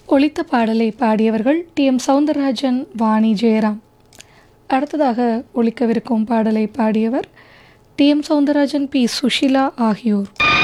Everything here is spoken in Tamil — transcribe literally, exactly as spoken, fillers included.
ஒலித்த பாடலை பாடியவர்கள் டி எம் சௌந்தரராஜன், வாணி ஜெயராம். அடுத்ததாக ஒலிக்கவிருக்கும் பாடலை பாடியவர் D M Soundararajan, B Sushila ஆகியோர்.